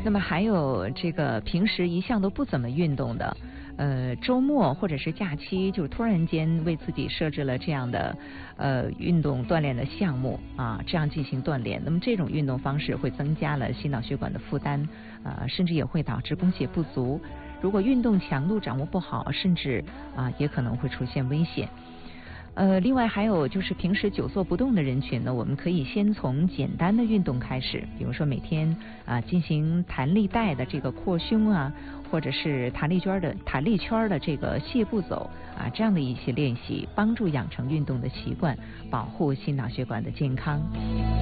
那么还有这个平时一向都不怎么运动的，周末或者是假期就突然间为自己设置了这样的运动锻炼的项目啊，这样进行锻炼，那么这种运动方式会增加了心脑血管的负担，甚至也会导致供血不足。如果运动强度掌握不好，甚至也可能会出现危险。另外还有就是平时久坐不动的人群呢，我们可以先从简单的运动开始，比如说每天进行弹力带的这个扩胸啊，或者是弹力圈的这个泻步走这样的一些练习，帮助养成运动的习惯，保护心脑血管的健康。